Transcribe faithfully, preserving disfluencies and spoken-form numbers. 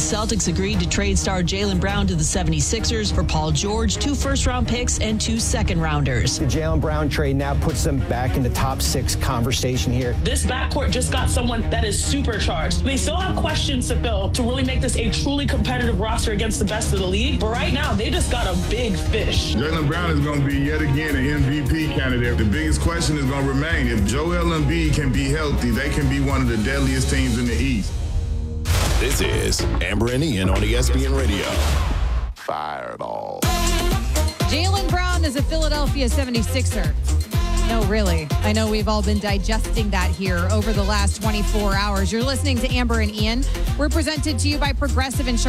Celtics agreed to trade star Jaylen Brown to the seventy-sixers for Paul George, two first-round picks, and two second-rounders. The Jaylen Brown trade now puts them back in the top six conversation here. This backcourt just got someone that is supercharged. They still have questions to fill to really make this a truly competitive roster against the best of the league, but right now they just got a big fish. Jaylen Brown is going to be yet again an M V P candidate. The biggest question is going to remain, if Joel Embiid can be healthy, they can be one of the deadliest teams in the East. This is Amber and Ian on E S P N Radio. Fireball. Jaylen Brown is a Philadelphia seventy-sixer. No, really. I know we've all been digesting that here over the last twenty-four hours. You're listening to Amber and Ian. We're presented to you by Progressive Insurance.